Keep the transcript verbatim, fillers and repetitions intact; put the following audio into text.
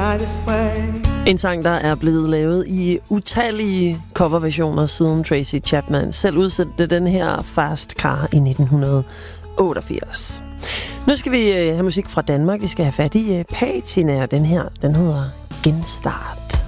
nicest way. En sang, der er blevet lavet i utallige coverversioner siden Tracy Chapman selv udsendte den her Fast Car i nitten otteogfirs. Nu skal vi have musik fra Danmark. Vi skal have fat i Patina. Den her, den hedder Genstart.